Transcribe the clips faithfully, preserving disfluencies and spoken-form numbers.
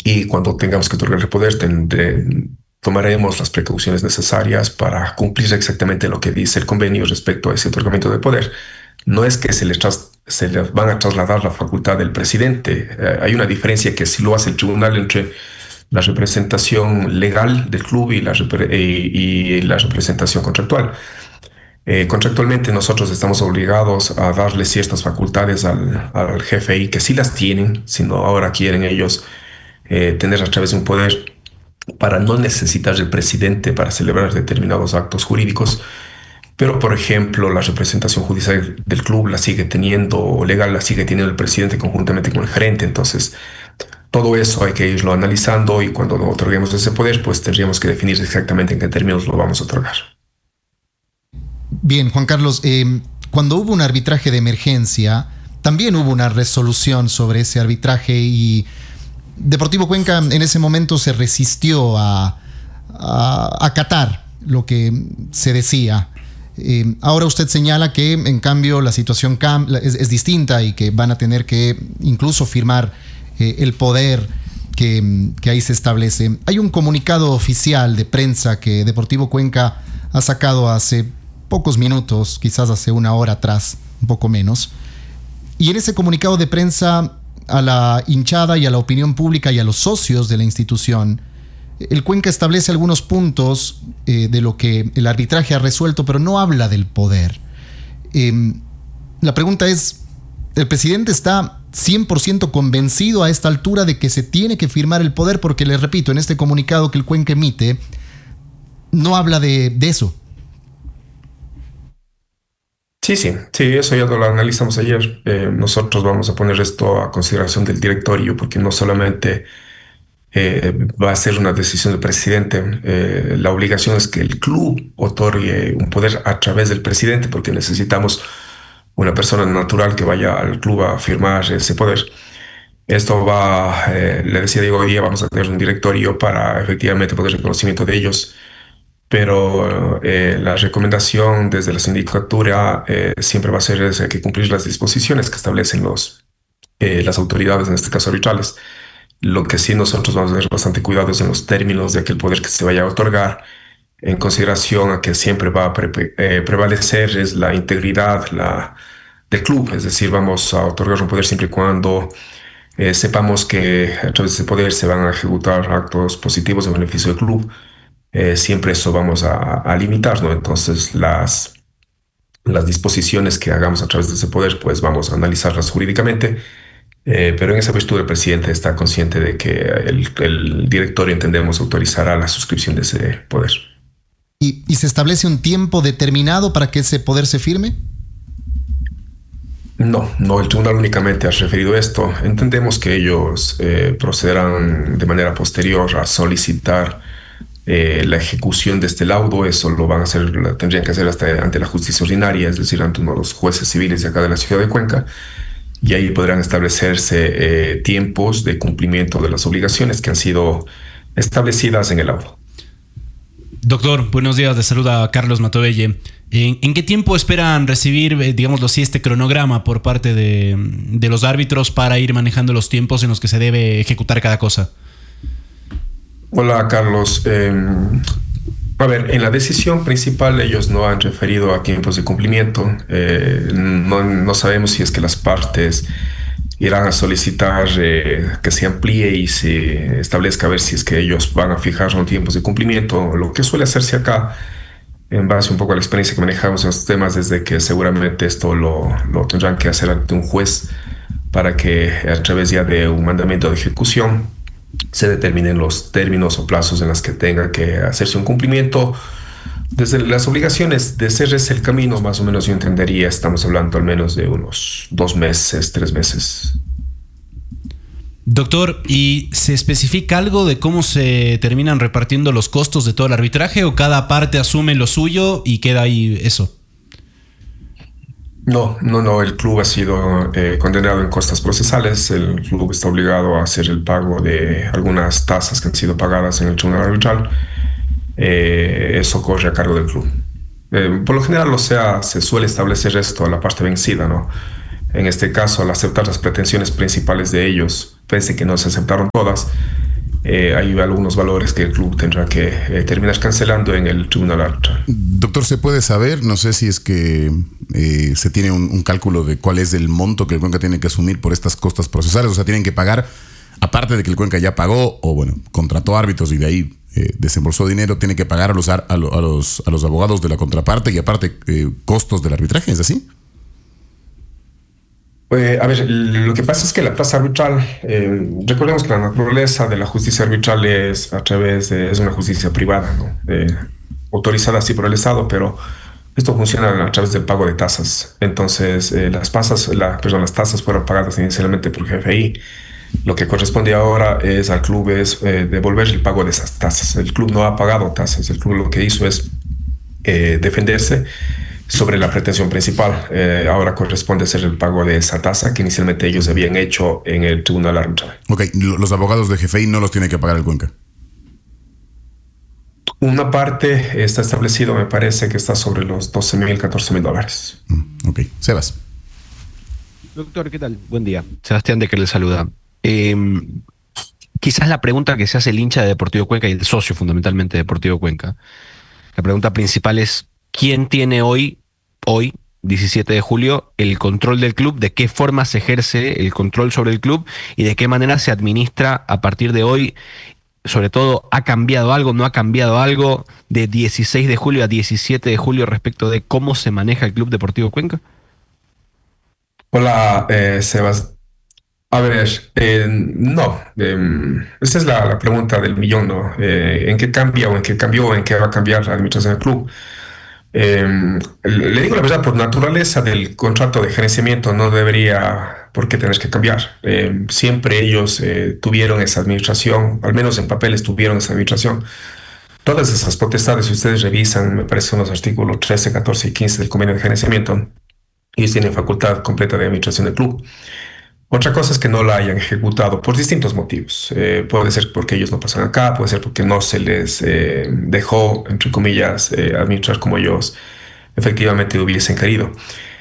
y cuando tengamos que otorgar el poder, tendré- tomaremos las precauciones necesarias para cumplir exactamente lo que dice el convenio respecto a ese otorgamiento de poder. No es que se les, tras- se les van a trasladar la facultad del presidente. Eh, hay una diferencia que si lo hace el tribunal entre la representación legal del club y la, repre- eh, y la representación contractual. Eh, contractualmente nosotros estamos obligados a darle ciertas facultades al, al jefe y que sí las tienen, sino ahora quieren ellos eh, tener a través de un poder para no necesitar del presidente para celebrar determinados actos jurídicos. Pero, por ejemplo, la representación judicial del club la sigue teniendo, o legal la sigue teniendo el presidente conjuntamente con el gerente. Entonces, todo eso hay que irlo analizando y cuando lo otorguemos ese poder, pues tendríamos que definir exactamente en qué términos lo vamos a otorgar. Bien, Juan Carlos, eh, cuando hubo un arbitraje de emergencia, también hubo una resolución sobre ese arbitraje y Deportivo Cuenca en ese momento se resistió a, a acatar lo que se decía. Eh, ahora usted señala que en cambio la situación es, es distinta y que van a tener que incluso firmar eh, el poder que, que ahí se establece. Hay un comunicado oficial de prensa que Deportivo Cuenca ha sacado hace pocos minutos, quizás hace una hora atrás, un poco menos. Y en ese comunicado de prensa a la hinchada y a la opinión pública y a los socios de la institución, el Cuenca establece algunos puntos eh, de lo que el arbitraje ha resuelto, pero no habla del poder. Eh, la pregunta es, ¿el presidente está cien por ciento convencido a esta altura de que se tiene que firmar el poder? Porque les repito, en este comunicado que el Cuenca emite, no habla de, de eso. Sí, sí, sí, eso ya lo analizamos ayer. Eh, nosotros vamos a poner esto a consideración del directorio porque no solamente eh, va a ser una decisión del presidente. Eh, la obligación es que el club otorgue un poder a través del presidente, porque necesitamos una persona natural que vaya al club a firmar ese poder. Esto va, eh, le decía Diego, hoy día vamos a tener un directorio para efectivamente poder reconocimiento de ellos, pero eh, la recomendación desde la sindicatura eh, siempre va a ser es, hay que cumplir las disposiciones que establecen los, eh, las autoridades, en este caso arbitrales. Lo que sí nosotros vamos a tener bastante cuidados en los términos de aquel poder que se vaya a otorgar, en consideración a que siempre va a pre- eh, prevalecer es la integridad la, del club, es decir, vamos a otorgar un poder siempre y cuando eh, sepamos que a través de ese poder se van a ejecutar actos positivos en beneficio del club. Eh, siempre eso vamos a, a limitar, ¿no? Entonces las, las disposiciones que hagamos a través de ese poder, pues vamos a analizarlas jurídicamente. Eh, pero en esa virtud el presidente está consciente de que el, el directorio entendemos autorizará la suscripción de ese poder. ¿Y, y se establece un tiempo determinado para que ese poder se firme? No, no, el tribunal únicamente ha referido esto. Entendemos que ellos eh, procederán de manera posterior a solicitar eh, la ejecución de este laudo. Eso lo van a hacer, lo tendrían que hacer hasta ante la justicia ordinaria, es decir, ante uno de los jueces civiles de acá de la ciudad de Cuenca. Y ahí podrán establecerse eh, tiempos de cumplimiento de las obligaciones que han sido establecidas en el laudo. Doctor, buenos días, le saluda Carlos Matovelle. ¿En, ¿En qué tiempo esperan recibir, eh, digámoslo así, este cronograma por parte de, de los árbitros para ir manejando los tiempos en los que se debe ejecutar cada cosa? Hola, Carlos. Eh, a ver, en la decisión principal ellos no han referido a tiempos de cumplimiento. Eh, no, no sabemos si es que las partes irán a solicitar eh, que se amplíe y se establezca a ver si es que ellos van a fijar los tiempos de cumplimiento. Lo que suele hacerse acá, en base un poco a la experiencia que manejamos en estos temas, desde que seguramente esto lo, lo tendrán que hacer ante un juez para que a través ya de un mandamiento de ejecución se determinen los términos o plazos en los que tenga que hacerse un cumplimiento. Desde las obligaciones de cerrarse el camino, más o menos yo entendería, estamos hablando al menos de unos dos meses, tres meses. Doctor, ¿y se especifica algo de cómo se terminan repartiendo los costos de todo el arbitraje o cada parte asume lo suyo y queda ahí eso? No, no, no, el club ha sido eh, condenado en costas procesales. El club está obligado a hacer el pago de algunas tasas que han sido pagadas en el tribunal arbitral. Eh, eso corre a cargo del club. Eh, por lo general, o sea, se suele establecer esto a la parte vencida, ¿no? En este caso, al aceptar las pretensiones principales de ellos, pese que no se aceptaron todas, eh, hay algunos valores que el club tendrá que eh, terminar cancelando en el tribunal arbitral. Doctor, ¿se puede saber? No sé si es que eh, se tiene un, un cálculo de cuál es el monto que el Cuenca tiene que asumir por estas costas procesales. O sea, tienen que pagar, aparte de que el Cuenca ya pagó, o bueno, contrató árbitros y de ahí eh, desembolsó dinero, tiene que pagar a los, a, lo, a los, a los abogados de la contraparte y aparte eh, costos del arbitraje, ¿es así? Eh, a ver, lo que pasa es que la tasa arbitral, eh, recordemos que la naturaleza de la justicia arbitral es a través de, es una justicia privada, ¿no? Eh, autorizada así por el Estado, pero esto funciona a través del pago de tasas. Entonces, eh, las tasas, la, perdón, las tasas fueron pagadas inicialmente por G F I. Lo que corresponde ahora es al club es eh, devolver el pago de esas tasas. El club no ha pagado tasas. El club lo que hizo es eh, defenderse sobre la pretensión principal. Eh, ahora corresponde hacer el pago de esa tasa que inicialmente ellos habían hecho en el tribunal arbitral. Ok, los abogados de G F I no los tiene que pagar el Cuenca. Una parte está establecido, me parece que está sobre los doce mil, catorce mil dólares. Mm, ok, Sebas. Doctor, ¿qué tal? Buen día. Sebastián de que le saluda. Eh, quizás la pregunta que se hace el hincha de Deportivo Cuenca y el socio fundamentalmente de Deportivo Cuenca, la pregunta principal es ¿quién tiene hoy, hoy, diecisiete de julio, el control del club? ¿De qué forma se ejerce el control sobre el club? ¿Y de qué manera se administra a partir de hoy? Sobre todo, ¿ha cambiado algo? ¿No ha cambiado algo de dieciséis de julio a diecisiete de julio respecto de cómo se maneja el Club Deportivo Cuenca? Hola, eh, Sebas. A ver, eh, no, eh, esa es la, la pregunta del millón, ¿no? Eh, ¿en qué cambia o en qué cambió o en qué va a cambiar la administración del club? Eh, le digo la verdad, por naturaleza del contrato de gerenciamiento no debería por qué tener que cambiar. Eh, siempre ellos eh, tuvieron esa administración, al menos en papeles tuvieron esa administración. Todas esas potestades, si ustedes revisan, me parece los artículos trece, catorce y quince del convenio de gerenciamiento, ellos tienen facultad completa de administración del club. Otra cosa es que no la hayan ejecutado por distintos motivos. Eh, puede ser porque ellos no pasan acá, puede ser porque no se les eh, dejó, entre comillas, eh, administrar como ellos efectivamente hubiesen querido.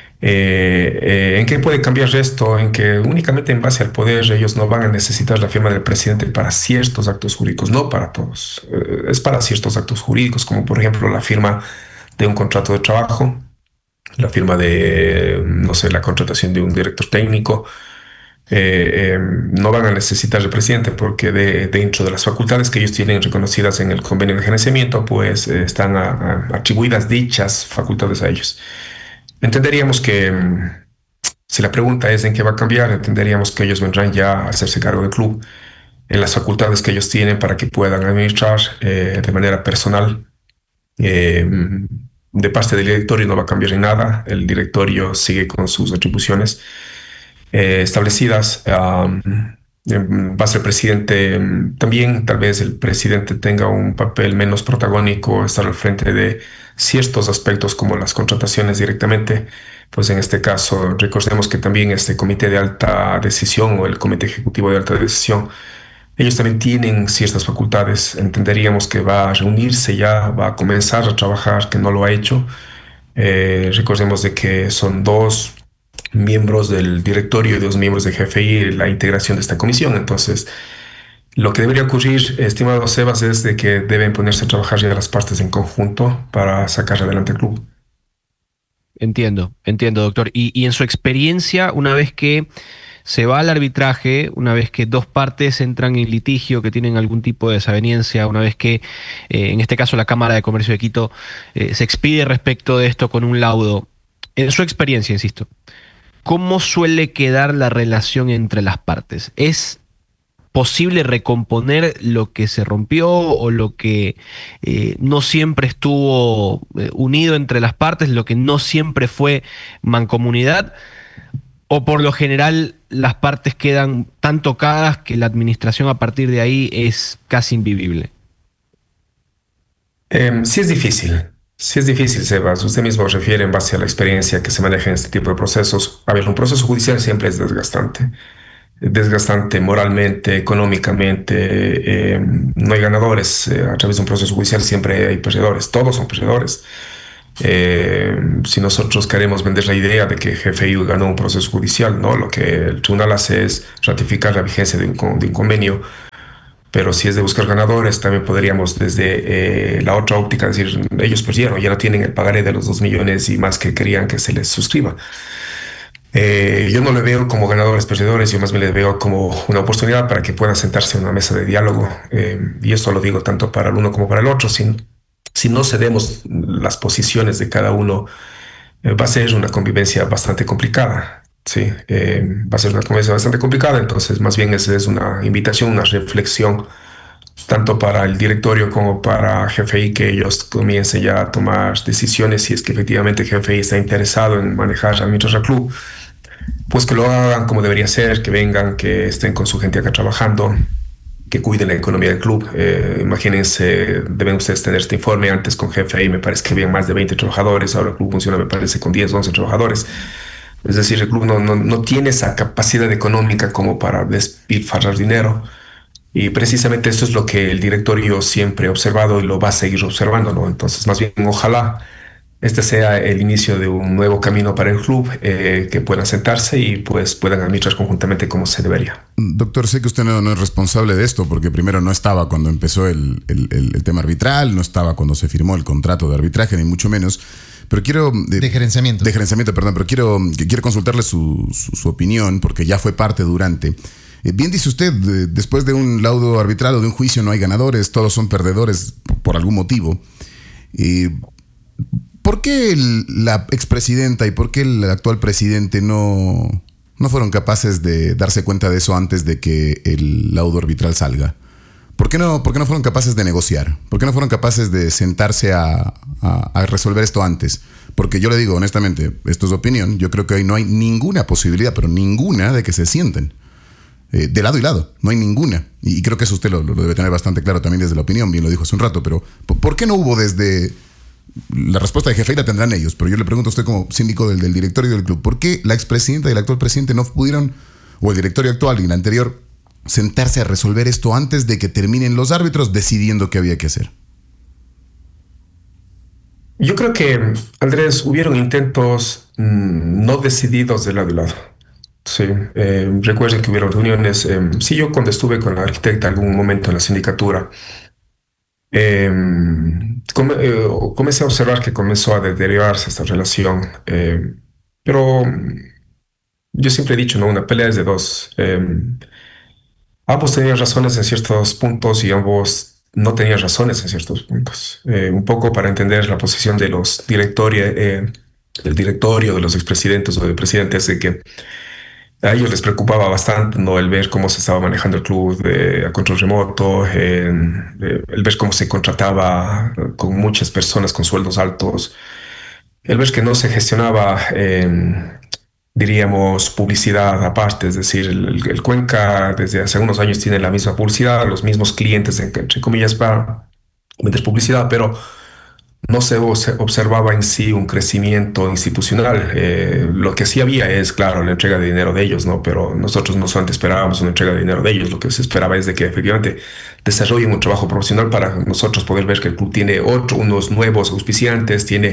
Eh, eh, ¿En qué puede cambiar esto? En que únicamente en base al poder ellos no van a necesitar la firma del presidente para ciertos actos jurídicos, no para todos. Eh, es para ciertos actos jurídicos, como por ejemplo la firma de un contrato de trabajo, la firma de, no sé, la contratación de un director técnico. Eh, eh, no van a necesitar el presidente porque de, dentro de las facultades que ellos tienen reconocidas en el convenio de gerenciamiento, pues eh, están a, a, atribuidas dichas facultades a ellos. Entenderíamos que mm, si la pregunta es en qué va a cambiar, entenderíamos que ellos vendrán ya a hacerse cargo del club en las facultades que ellos tienen para que puedan administrar eh, de manera personal. Eh, de parte del directorio no va a cambiar en nada, el directorio sigue con sus atribuciones Eh, establecidas. Um, va a ser presidente. También tal vez el presidente tenga un papel menos protagónico, estar al frente de ciertos aspectos como las contrataciones directamente. Pues en este caso, recordemos que también este comité de alta decisión o el comité ejecutivo de alta decisión, ellos también tienen ciertas facultades. Entenderíamos que va a reunirse ya, va a comenzar a trabajar, que no lo ha hecho. Eh, recordemos de que son dos miembros del directorio y dos miembros de G F I la integración de esta comisión. Entonces, lo que debería ocurrir, estimado Sebas, es de que deben ponerse a trabajar ya las partes en conjunto para sacar adelante el club. Entiendo, entiendo, doctor. Y, y en su experiencia, una vez que se va al arbitraje, una vez que dos partes entran en litigio, que tienen algún tipo de desaveniencia, una vez que, eh, en este caso, la Cámara de Comercio de Quito eh, se expide respecto de esto con un laudo, en su experiencia, insisto, ¿cómo suele quedar la relación entre las partes? ¿Es posible recomponer lo que se rompió o lo que eh, no siempre estuvo eh, unido entre las partes, lo que no siempre fue mancomunidad? ¿O por lo general las partes quedan tan tocadas que la administración a partir de ahí es casi invivible? Eh, sí es difícil. Sí es difícil, Sebas. Usted mismo refiere en base a la experiencia que se maneja en este tipo de procesos. A ver, un proceso judicial siempre es desgastante. Desgastante moralmente, económicamente. Eh, no hay ganadores. Eh, a través de un proceso judicial siempre hay perdedores. Todos son perdedores. Eh, si nosotros queremos vender la idea de que G F I ganó un proceso judicial, ¿no? Lo que el tribunal hace es ratificar la vigencia de un, de un convenio Pero si es de buscar ganadores, también podríamos desde eh, la otra óptica decir, ellos perdieron, ya no tienen el pagaré de los dos millones y más que querían que se les suscriba. Eh, yo no le veo como ganadores perdedores, yo más bien le veo como una oportunidad para que puedan sentarse en una mesa de diálogo. Eh, y esto lo digo tanto para el uno como para el otro. Si, si no cedemos las posiciones de cada uno, eh, va a ser una convivencia bastante complicada. Sí, eh, va a ser una convivencia bastante complicada. Entonces, más bien esa es una invitación, una reflexión, tanto para el directorio como para G F I, que ellos comiencen ya a tomar decisiones si es que efectivamente G F I está interesado en manejar, administrar al club, pues que lo hagan como debería ser, que vengan, que estén con su gente acá trabajando, que cuiden la economía del club. Eh, imagínense, deben ustedes tener este informe. Antes con G F I me parece que habían más de veinte trabajadores, ahora el club funciona me parece con diez, once trabajadores. Es decir, el club no, no, no tiene esa capacidad económica como para despilfarrar dinero. Y precisamente esto es lo que el directorio siempre ha observado y lo va a seguir observando, ¿no? Entonces, más bien, ojalá este sea el inicio de un nuevo camino para el club, eh, que puedan sentarse y pues puedan administrar conjuntamente como se debería. Doctor, sé que usted no, no es responsable de esto, porque primero no estaba cuando empezó el, el, el, el tema arbitral, no estaba cuando se firmó el contrato de arbitraje, ni mucho menos. Pero quiero... De, de gerenciamiento. De gerenciamiento, perdón, pero quiero, quiero consultarle su, su, su opinión, porque ya fue parte durante... Eh, bien dice usted, de, después de un laudo arbitral o de un juicio no hay ganadores, todos son perdedores por, por algún motivo. Eh, ¿Por qué el, la expresidenta y por qué el actual presidente no, no fueron capaces de darse cuenta de eso antes de que el laudo arbitral salga? ¿Por qué no, por qué no fueron capaces de negociar? ¿Por qué no fueron capaces de sentarse a, a, a resolver esto antes? Porque yo le digo honestamente, esto es opinión, yo creo que hoy no hay ninguna posibilidad, pero ninguna, de que se sienten. Eh, de lado y lado, no hay ninguna. Y, y creo que eso usted lo, lo debe tener bastante claro también desde la opinión, bien lo dijo hace un rato, pero ¿por qué no hubo desde... La respuesta de G F I la tendrán ellos, pero yo le pregunto a usted como síndico del, del directorio del club, ¿por qué la expresidenta y el actual presidente no pudieron, o el directorio actual y el anterior, sentarse a resolver esto antes de que terminen los árbitros decidiendo qué había que hacer? Yo creo que, Andrés, hubieron intentos mmm, no decididos de lado y lado. Sí, eh, recuerden que hubieron reuniones. Eh, sí, yo cuando estuve con la arquitecta algún momento en la sindicatura, eh, come, eh, comencé a observar que comenzó a deteriorarse esta relación. Eh, pero yo siempre he dicho, ¿no? Una pelea es de dos. Eh, ambos tenían razones en ciertos puntos y ambos no tenían razones en ciertos puntos. Eh, un poco para entender la posición de los directorios, eh, del directorio, de los expresidentes o de presidentes, de que a ellos les preocupaba bastante, ¿no? El ver cómo se estaba manejando el club de, a control remoto, eh, eh, el ver cómo se contrataba con muchas personas con sueldos altos, el ver que no se gestionaba, eh, diríamos, publicidad aparte. Es decir, el, el Cuenca desde hace unos años tiene la misma publicidad, los mismos clientes, entre comillas, para meter publicidad, pero no se observaba en sí un crecimiento institucional. Eh, lo que sí había es, claro, la entrega de dinero de ellos, ¿no? Pero nosotros no solamente esperábamos una entrega de dinero de ellos, lo que se esperaba es de que efectivamente desarrollen un trabajo profesional para nosotros poder ver que el club tiene otro, unos nuevos auspiciantes, tiene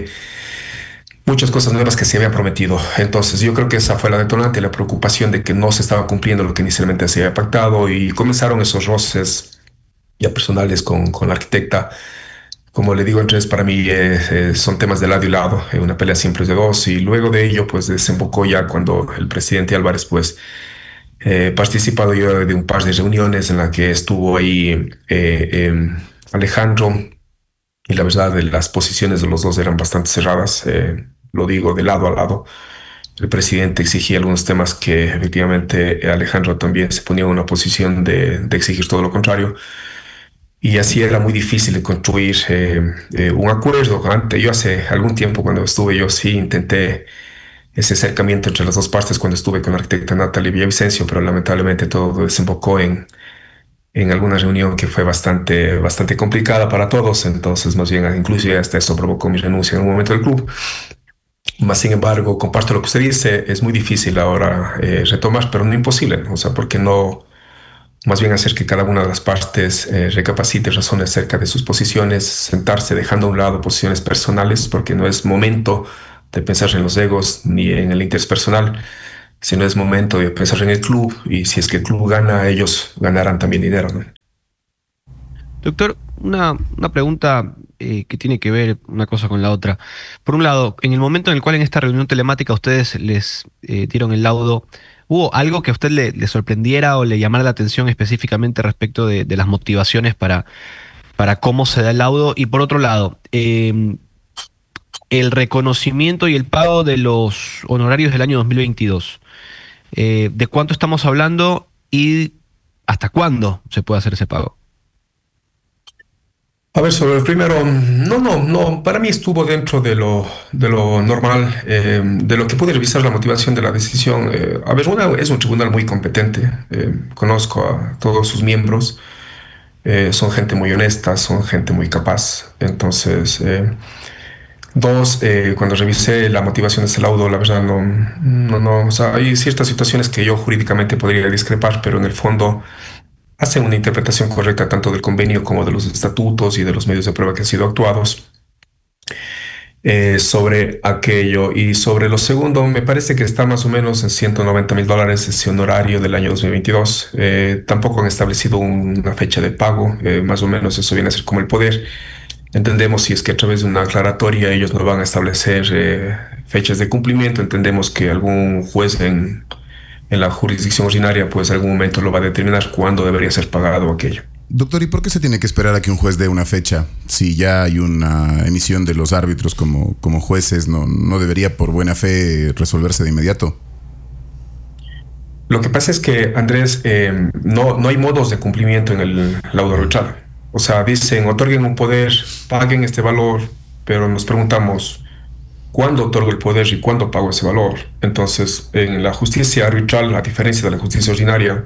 muchas cosas nuevas que se había prometido. Entonces yo creo que esa fue la detonante, la preocupación de que no se estaba cumpliendo lo que inicialmente se había pactado, y comenzaron esos roces ya personales con, con la arquitecta. Como le digo, entonces para mí eh, eh, son temas de lado y lado, eh, una pelea siempre es de dos, y luego de ello pues desembocó ya cuando el presidente Álvarez pues eh, participado yo de un par de reuniones en la que estuvo ahí eh, eh, Alejandro, y la verdad de las posiciones de los dos eran bastante cerradas, eh, lo digo de lado a lado. El presidente exigía algunos temas que efectivamente Alejandro también se ponía en una posición de, de exigir todo lo contrario. Y así era muy difícil de construir eh, eh, un acuerdo. Antes, yo hace algún tiempo cuando estuve, yo sí intenté ese acercamiento entre las dos partes cuando estuve con la arquitecta Natalia Villavicencio, pero lamentablemente todo desembocó en, en alguna reunión que fue bastante, bastante complicada para todos. Entonces, más bien, inclusive hasta eso provocó mi renuncia en un momento del club. Más sin embargo, comparto lo que usted dice, es muy difícil ahora eh, retomar, pero no imposible, o sea, porque no... Más bien hacer que cada una de las partes eh, recapacite, razone acerca de sus posiciones, sentarse dejando a un lado posiciones personales, porque no es momento de pensar en los egos ni en el interés personal, sino es momento de pensar en el club, y si es que el club gana, ellos ganarán también dinero, ¿no? Doctor, una, una pregunta eh, que tiene que ver una cosa con la otra. Por un lado, en el momento en el cual en esta reunión telemática ustedes les eh, dieron el laudo, ¿hubo algo que a usted le, le sorprendiera o le llamara la atención específicamente respecto de, de las motivaciones para, para cómo se da el laudo? Y por otro lado, eh, el reconocimiento y el pago de los honorarios del año dos mil veintidós. Eh, ¿de cuánto estamos hablando y hasta cuándo se puede hacer ese pago? A ver, sobre el primero, no, no, no, para mí estuvo dentro de lo, de lo normal, eh, de lo que pude revisar la motivación de la decisión. Eh, a ver, una, es un tribunal muy competente, eh, conozco a todos sus miembros, eh, son gente muy honesta, son gente muy capaz. Entonces, eh, dos, eh, cuando revisé la motivación de ese laudo, la verdad no, no, no, o sea, hay ciertas situaciones que yo jurídicamente podría discrepar, pero en el fondo hacen una interpretación correcta tanto del convenio como de los estatutos y de los medios de prueba que han sido actuados eh, sobre aquello. Y sobre lo segundo, me parece que está más o menos en ciento noventa mil dólares ese honorario del año dos mil veintidós. Eh, tampoco han establecido un- una fecha de pago, eh, más o menos eso viene a ser como el poder. Entendemos si es que a través de una aclaratoria ellos no van a establecer eh, fechas de cumplimiento. Entendemos que algún juez en en la jurisdicción ordinaria, pues en algún momento lo va a determinar cuándo debería ser pagado aquello. Doctor, ¿y por qué se tiene que esperar a que un juez dé una fecha? Si ya hay una emisión de los árbitros como, como jueces, ¿no, no debería por buena fe resolverse de inmediato? Lo que pasa es que, Andrés, eh, no, no hay modos de cumplimiento en el laudo arbitral. O sea, dicen, otorguen un poder, paguen este valor, pero nos preguntamos, ¿cuándo otorgo el poder y cuándo pago ese valor? Entonces, en la justicia arbitral, a diferencia de la justicia ordinaria,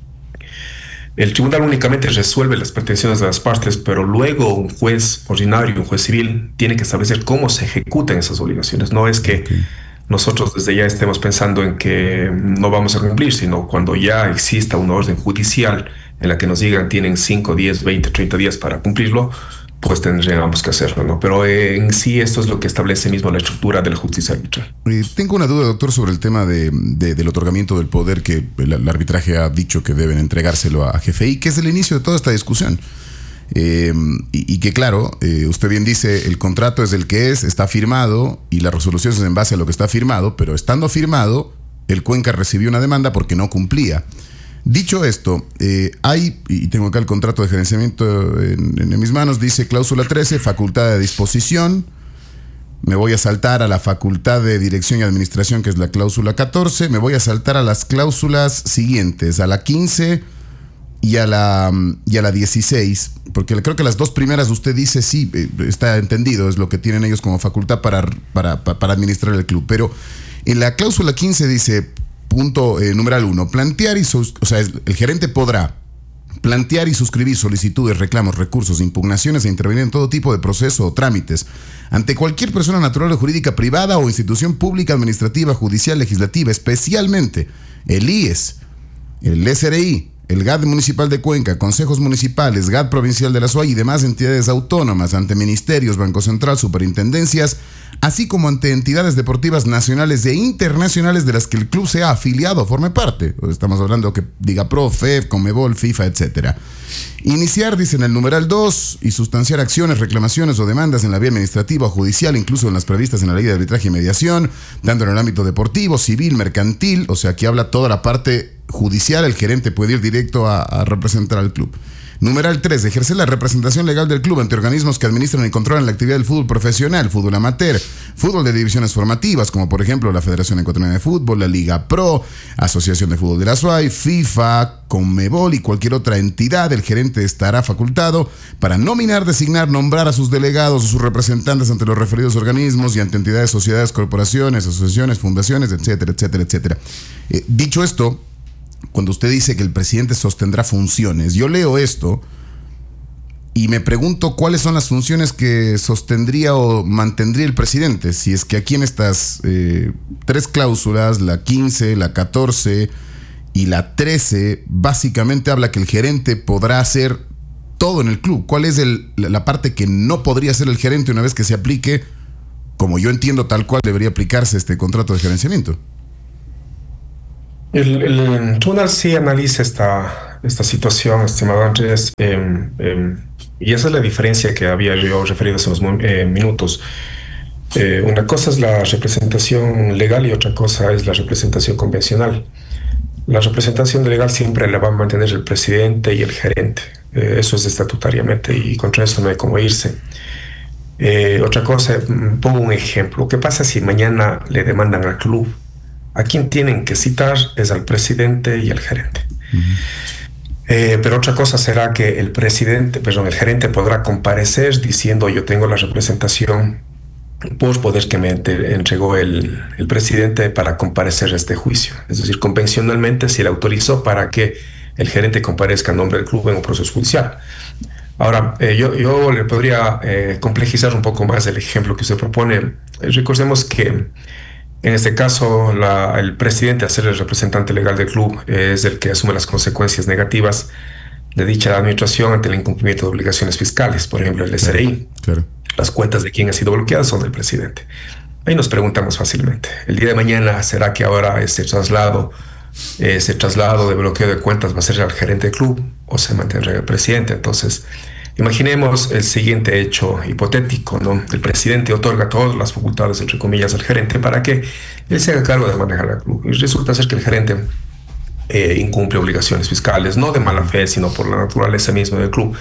el tribunal únicamente resuelve las pretensiones de las partes, pero luego un juez ordinario, un juez civil, tiene que establecer cómo se ejecutan esas obligaciones. No es que Okay. nosotros desde ya estemos pensando en que no vamos a cumplir, sino cuando ya exista una orden judicial en la que nos digan tienen cinco, diez, veinte, treinta días para cumplirlo, pues tendríamos que hacerlo, ¿no? Pero eh, en sí esto es lo que establece mismo la estructura de la justicia arbitral. Eh, tengo una duda, doctor, sobre el tema de, de- del otorgamiento del poder que el, el arbitraje ha dicho que deben entregárselo a G F I, que es el inicio de toda esta discusión. Eh, y, y que claro, eh, usted bien dice, el contrato es el que es, está firmado y la resolución es en base a lo que está firmado, pero estando firmado, el Cuenca recibió una demanda porque no cumplía. Dicho esto, eh, hay, y tengo acá el contrato de gerenciamiento en, en mis manos, dice cláusula trece, facultad de disposición. Me voy a saltar a la facultad de dirección y administración, que es la cláusula catorce. Me voy a saltar a las cláusulas siguientes, a la quince y a la, y a la dieciséis, porque creo que las dos primeras usted dice sí, eh, está entendido, es lo que tienen ellos como facultad para, para, para administrar el club. Pero en la cláusula quince dice, punto eh, numeral uno, plantear y, sus, o sea, el gerente podrá plantear y suscribir solicitudes, reclamos, recursos, impugnaciones e intervenir en todo tipo de proceso o trámites ante cualquier persona natural o jurídica privada o institución pública, administrativa, judicial, legislativa, especialmente el I E S, el S R I, el G A D municipal de Cuenca, consejos municipales, G A D provincial de la S U A Y y demás entidades autónomas, ante ministerios, Banco Central, superintendencias, así como ante entidades deportivas nacionales e internacionales de las que el club sea afiliado o forme parte. Estamos hablando que diga Pro, F E F, Conmebol, FIFA, etcétera. Iniciar, dice en el numeral dos, y sustanciar acciones, reclamaciones o demandas en la vía administrativa o judicial, incluso en las previstas en la ley de arbitraje y mediación, tanto en el ámbito deportivo, civil, mercantil, o sea, aquí habla toda la parte judicial, el gerente puede ir directo a, a representar al club. Numeral tres, ejercer la representación legal del club ante organismos que administran y controlan la actividad del fútbol profesional, fútbol amateur, fútbol de divisiones formativas, como por ejemplo la Federación Ecuatoriana de Fútbol, la Liga Pro, Asociación de Fútbol de la S U A Y, FIFA, Conmebol y cualquier otra entidad. El gerente estará facultado para nominar, designar, nombrar a sus delegados o sus representantes ante los referidos organismos y ante entidades, sociedades, corporaciones, asociaciones, fundaciones, etcétera, etcétera, etcétera. Eh, dicho esto, cuando usted dice que el presidente sostendrá funciones, yo leo esto y me pregunto cuáles son las funciones que sostendría o mantendría el presidente. Si es que aquí en estas eh, tres cláusulas, la quince, la catorce y la trece, básicamente habla que el gerente podrá hacer todo en el club. ¿Cuál es el, la parte que no podría hacer el gerente una vez que se aplique, como yo entiendo tal cual debería aplicarse este contrato de gerenciamiento? El, el tribunal sí analiza esta, esta situación, estimado Andrés, eh, eh, y esa es la diferencia que había yo referido hace unos mo- eh, minutos. Eh, una cosa es la representación legal y otra cosa es la representación convencional. La representación legal siempre la va a mantener el presidente y el gerente. Eh, eso es estatutariamente y contra eso no hay cómo irse. Eh, otra cosa, mm, pongo un ejemplo. ¿Qué pasa si mañana le demandan al club? A quien tienen que citar es al presidente y al gerente. Eh, pero otra cosa será que el presidente, perdón, el gerente podrá comparecer diciendo yo tengo la representación por poder que me ente- entregó el, el presidente para comparecer a este juicio. Es decir, convencionalmente se le autorizó para que el gerente comparezca a nombre del club en un proceso judicial. Ahora, eh, yo, yo le podría eh, complejizar un poco más el ejemplo que usted propone. Eh, recordemos que en este caso la- el presidente, al ser el representante legal del club, eh, es el que asume las consecuencias negativas de dicha administración ante el incumplimiento de obligaciones fiscales, por ejemplo, el S R I. Claro. Las cuentas de quien ha sido bloqueadas son del presidente. Ahí nos preguntamos fácilmente, el día de mañana, ¿será que ahora ese traslado, ese traslado de bloqueo de cuentas va a ser al gerente del club o se mantendrá el presidente? Entonces, imaginemos el siguiente hecho hipotético, ¿no? El presidente otorga todas las facultades, entre comillas, al gerente para que él se haga cargo de manejar el club. Y resulta ser que el gerente eh, incumple obligaciones fiscales, no de mala fe, sino por la naturaleza misma del club.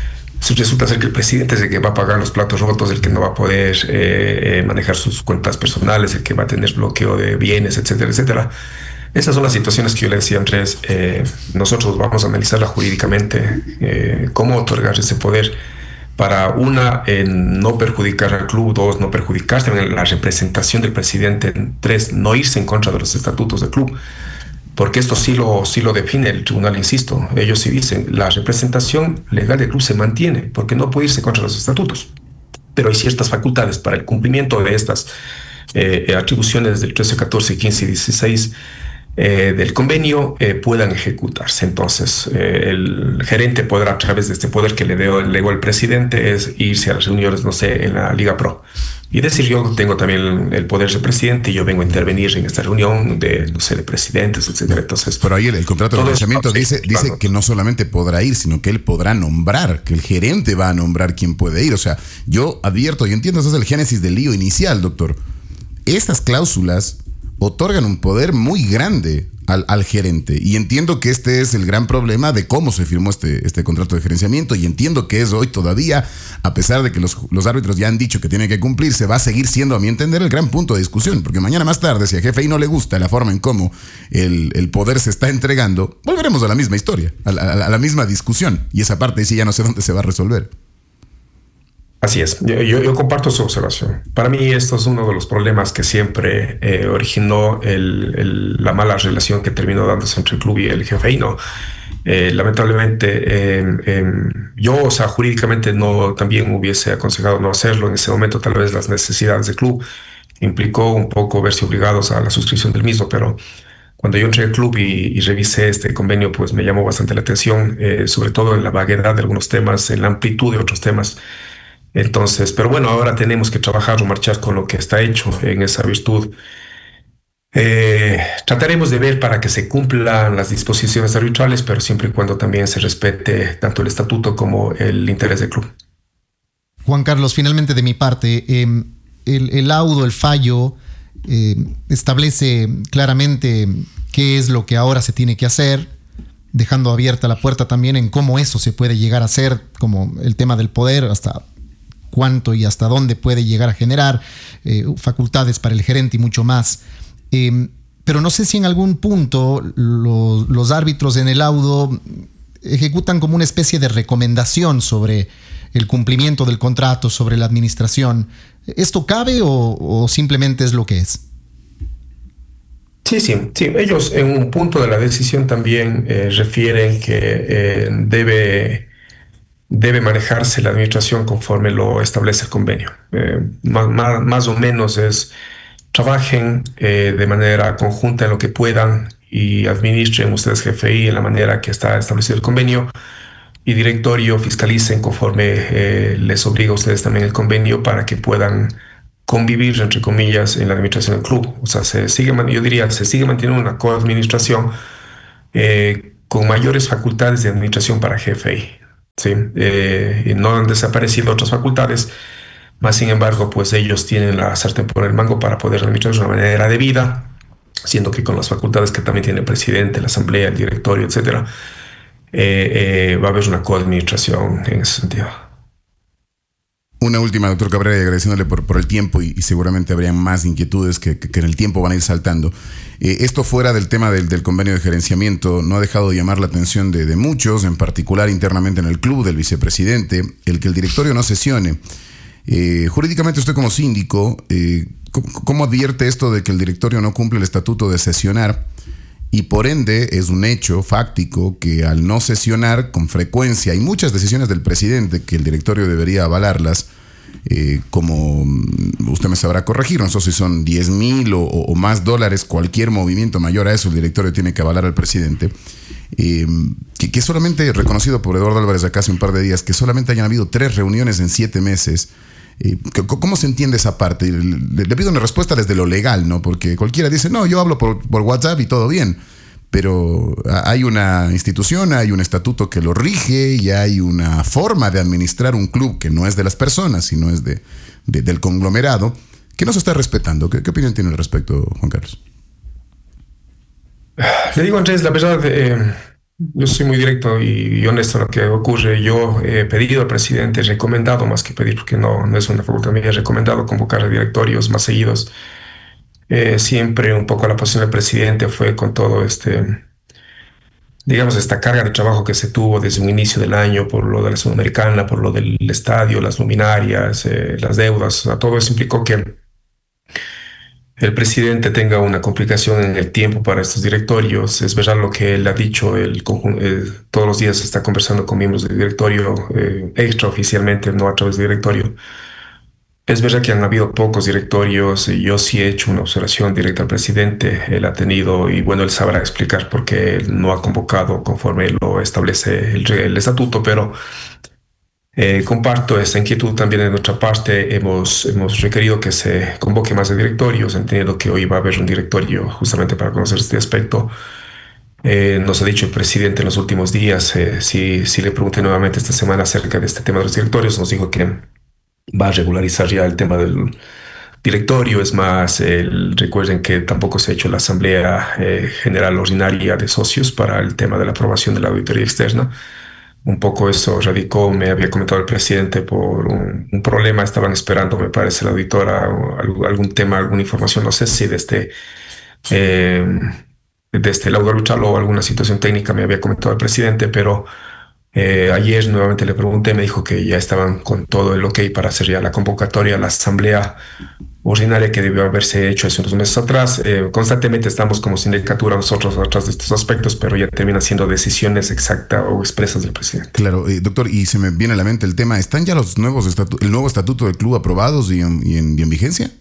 Si resulta ser que el presidente es el que va a pagar los platos rotos, el que no va a poder eh, eh, manejar sus cuentas personales, el que va a tener bloqueo de bienes, etcétera, etcétera. Esas son las situaciones que yo le decía, Andrés. Eh, nosotros vamos a analizarla jurídicamente, eh, cómo otorgar ese poder para, una, eh, no perjudicar al club; dos, no perjudicar también la representación del presidente; tres, no irse en contra de los estatutos del club. Porque esto sí lo, sí lo define el tribunal, insisto. Ellos sí dicen, la representación legal del club se mantiene, porque no puede irse contra los estatutos. Pero hay ciertas facultades para el cumplimiento de estas eh, atribuciones del trece, catorce, quince y dieciséis eh, del convenio eh, puedan ejecutarse. Entonces, eh, el gerente podrá, a través de este poder que le dio, legó el presidente, es irse a las reuniones, no sé, en la Liga Pro y decir, yo tengo también el poder de presidente y yo vengo a intervenir en esta reunión de, no sé, de presidentes, etcétera. Entonces, Pero ahí el, el contrato de todo eso financiamiento va a dice, ser, dice claro. que no solamente podrá ir, sino que él podrá nombrar, que el gerente va a nombrar quién puede ir. O sea, yo advierto, yo entiendo, ese es el génesis del lío inicial, doctor. Estas cláusulas otorgan un poder muy grande al, al gerente. Y entiendo que este es el gran problema de cómo se firmó este, este contrato de gerenciamiento. Y entiendo que es hoy todavía, a pesar de que los, los árbitros ya han dicho que tiene que cumplirse, va a seguir siendo, a mi entender, el gran punto de discusión. Porque mañana más tarde, si a G F I no le gusta la forma en cómo el, el poder se está entregando, volveremos a la misma historia, a la, a la misma discusión. Y esa parte sí ya no sé dónde se va a resolver. Así es, yo, yo, yo comparto su observación. Para mí esto es uno de los problemas que siempre eh, originó el, el, la mala relación que terminó dándose entre el club y el G F I, ¿no? Eh, lamentablemente, eh, eh, yo, o sea, jurídicamente no, también hubiese aconsejado no hacerlo en ese momento. Tal vez las necesidades del club implicó un poco verse obligados a la suscripción del mismo, pero cuando yo entré al club y, y revisé este convenio, pues me llamó bastante la atención, eh, sobre todo en la vaguedad de algunos temas, en la amplitud de otros temas. Entonces, pero bueno, ahora tenemos que trabajar o marchar con lo que está hecho en esa virtud. Eh, trataremos de ver para que se cumplan las disposiciones arbitrales, pero siempre y cuando también se respete tanto el estatuto como el interés del club. Juan Carlos, finalmente de mi parte, eh, el, el laudo, el fallo, eh, establece claramente qué es lo que ahora se tiene que hacer, dejando abierta la puerta también en cómo eso se puede llegar a hacer, como el tema del poder, hasta cuánto y hasta dónde puede llegar a generar, eh, facultades para el gerente y mucho más. Eh, pero no sé si en algún punto los, los árbitros en el laudo ejecutan como una especie de recomendación sobre el cumplimiento del contrato, sobre la administración. ¿Esto cabe o, o simplemente es lo que es? Sí, sí, sí. Ellos en un punto de la decisión también eh, refieren que eh, debe... debe manejarse la administración conforme lo establece el convenio. Eh, más, más, más o menos es, trabajen eh, de manera conjunta en lo que puedan y administren ustedes G F I en la manera que está establecido el convenio, y directorio fiscalicen conforme eh, les obliga a ustedes también el convenio, para que puedan convivir, entre comillas, en la administración del club. O sea, se sigue, yo diría, se sigue manteniendo una coadministración eh, con mayores facultades de administración para jefe. ¿Sí? Eh, y no han desaparecido otras facultades, más sin embargo, pues ellos tienen la sartén por el mango para poder administrar de una manera debida, siendo que con las facultades que también tiene el presidente, la asamblea, el directorio, etcétera, eh, eh, va a haber una coadministración en ese sentido. Una última, doctor Cabrera, y agradeciéndole por, por el tiempo y, y seguramente habrían más inquietudes que, que, que en el tiempo van a ir saltando. Eh, esto fuera del tema del, del convenio de gerenciamiento, no ha dejado de llamar la atención de, de muchos, en particular internamente en el club del vicepresidente, el que el directorio no sesione. Eh, jurídicamente usted como síndico, eh, ¿cómo, ¿cómo advierte esto de que el directorio no cumple el estatuto de sesionar? Y por ende es un hecho fáctico que al no sesionar con frecuencia hay muchas decisiones del presidente que el directorio debería avalarlas, eh, como usted me sabrá corregir, no sé si son diez mil o, o más dólares, cualquier movimiento mayor a eso el directorio tiene que avalar al presidente, eh, que, que solamente, reconocido por Eduardo Álvarez acá hace un par de días, que solamente hayan habido tres reuniones en siete meses. Eh, ¿Cómo se entiende esa parte? Le, le pido una respuesta desde lo legal, ¿no? Porque cualquiera dice, no, yo hablo por, por WhatsApp y todo bien. Pero hay una institución, hay un estatuto que lo rige y hay una forma de administrar un club que no es de las personas, sino es de, de, del conglomerado, que no se está respetando. ¿Qué, qué opinión tiene al respecto, Juan Carlos? Le digo, Andrés, la verdad, eh, yo soy muy directo y, y honesto en lo que ocurre. Yo he pedido al presidente, he recomendado más que pedir, porque no, no es una facultad mía, he recomendado convocar a directorios más seguidos. Eh, siempre un poco la posición del presidente fue con todo este, digamos, esta carga de trabajo que se tuvo desde un inicio del año por lo de la Sudamericana, por lo del estadio, las luminarias, eh, las deudas. O sea, todo eso implicó que el presidente tenga una complicación en el tiempo para estos directorios. Es verdad lo que él ha dicho, el, eh, todos los días está conversando con miembros del directorio, eh, extraoficialmente, no a través del directorio. Es verdad que han habido pocos directorios y yo sí he hecho una observación directa al presidente. Él ha tenido, y bueno, él sabrá explicar por qué él no ha convocado conforme lo establece el, el estatuto, pero eh, comparto esta inquietud también de nuestra parte. Hemos, hemos requerido que se convoque más de directorios, entendiendo que hoy va a haber un directorio justamente para conocer este aspecto. Eh, nos ha dicho el presidente en los últimos días, eh, si, si le pregunté nuevamente esta semana acerca de este tema de los directorios, nos dijo que va a regularizar ya el tema del directorio. Es más, el, recuerden que tampoco se ha hecho la Asamblea eh, General Ordinaria de Socios para el tema de la aprobación de la auditoría externa. Un poco eso radicó, me había comentado el presidente, por un, un problema. Estaban esperando, me parece, la auditora algún, algún tema, alguna información, no sé si desde, eh, desde el laudo luchal o alguna situación técnica, me había comentado el presidente, pero Eh, ayer nuevamente le pregunté, me dijo que ya estaban con todo el ok para hacer ya la convocatoria a la asamblea ordinaria que debió haberse hecho hace unos meses atrás. Eh, constantemente estamos como sindicatura nosotros atrás de estos aspectos, pero ya terminan siendo decisiones exactas o expresas del presidente. Claro, eh, doctor, y se me viene a la mente el tema, ¿están ya los nuevos estatu- el nuevo estatuto del club aprobados y en, y en, y en vigencia?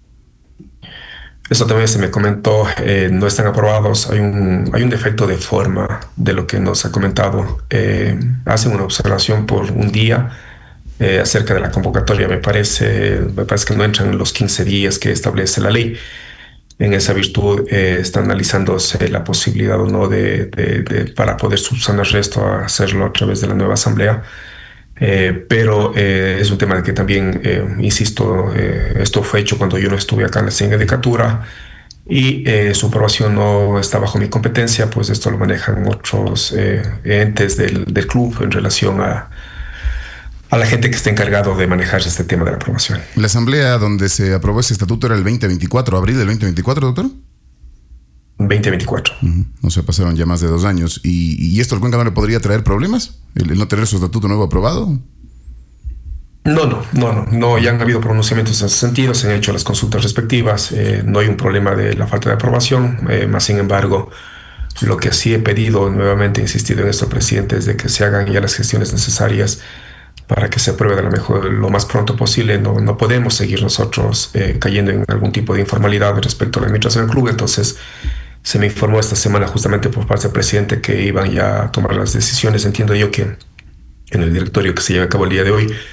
Eso también se me comentó, eh, no están aprobados, hay un, hay un defecto de forma de lo que nos ha comentado. Eh, hacen una observación por un día eh, acerca de la convocatoria, me parece, me parece que no entran en los quince días que establece la ley. En esa virtud eh, está analizándose la posibilidad o no de, de, de para poder subsanar esto, a hacerlo a través de la nueva asamblea. Eh, pero eh, es un tema de que también, eh, insisto, eh, esto fue hecho cuando yo no estuve acá en la sindicatura y eh, su aprobación no está bajo mi competencia, pues esto lo manejan otros eh, entes del, del club en relación a, a la gente que está encargado de manejar este tema de la aprobación. ¿La asamblea donde se aprobó ese estatuto era el veinte veinticuatro, abril del veinte veinticuatro, doctor? veinte veinticuatro. Uh-huh. O sea, pasaron ya más de dos años. ¿Y, y esto al Cuenca no le podría traer problemas? ¿El, el no tener su estatuto nuevo aprobado? No, no, no, no, no, ya han habido pronunciamientos en ese sentido, se han hecho las consultas respectivas, eh, no hay un problema de la falta de aprobación, eh, más sin embargo, lo que sí he pedido, nuevamente he insistido en esto, presidente, es de que se hagan ya las gestiones necesarias para que se apruebe de la mejor, lo más pronto posible. No, no podemos seguir nosotros eh, cayendo en algún tipo de informalidad respecto a la administración del club. Entonces, se me informó esta semana justamente por parte del presidente que iban ya a tomar las decisiones. Entiendo yo que en el directorio que se lleva a cabo el día de hoy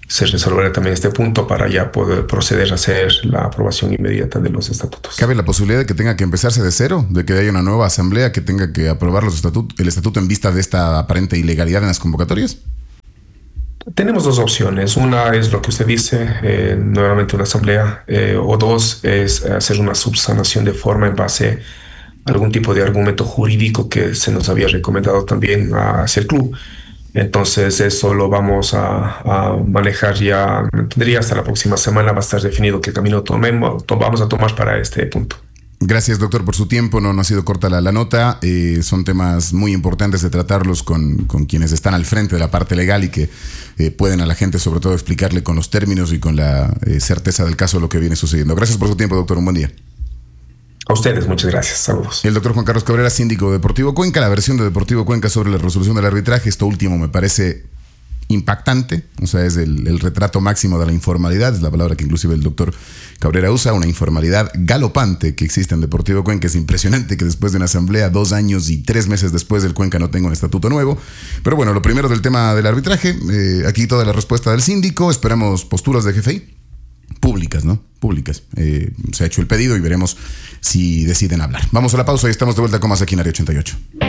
se resolverá también este punto para ya poder proceder a hacer la aprobación inmediata de los estatutos. ¿Cabe la posibilidad de que tenga que empezarse de cero? ¿De que haya una nueva asamblea que tenga que aprobar los estatutos, el estatuto en vista de esta aparente ilegalidad en las convocatorias? Tenemos dos opciones. Una es lo que usted dice, eh, nuevamente una asamblea, eh, o dos es hacer una subsanación de forma en base a algún tipo de argumento jurídico que se nos había recomendado también hacia el club. Entonces eso lo vamos a, a manejar ya, tendría hasta la próxima semana, va a estar definido qué camino tomemos, to- vamos a tomar para este punto. Gracias, doctor, por su tiempo. No, no ha sido corta la, la nota. Eh, son temas muy importantes de tratarlos con, con quienes están al frente de la parte legal y que eh, pueden a la gente, sobre todo, explicarle con los términos y con la eh, certeza del caso lo que viene sucediendo. Gracias por su tiempo, doctor. Un buen día. A ustedes, muchas gracias. Saludos. El doctor Juan Carlos Cabrera, síndico de Deportivo Cuenca. La versión de Deportivo Cuenca sobre la resolución del arbitraje. Esto último me parece impactante, o sea, es el, el retrato máximo de la informalidad, es la palabra que inclusive el doctor Cabrera usa, una informalidad galopante que existe en Deportivo Cuenca. Es impresionante que después de una asamblea, dos años y tres meses después del Cuenca no tenga un estatuto nuevo. Pero bueno, lo primero del tema del arbitraje, eh, aquí toda la respuesta del síndico, esperamos posturas de G F I públicas, ¿no? Públicas. Eh, se ha hecho el pedido y veremos si deciden hablar. Vamos a la pausa y estamos de vuelta con más aquí en Área ochenta y ocho.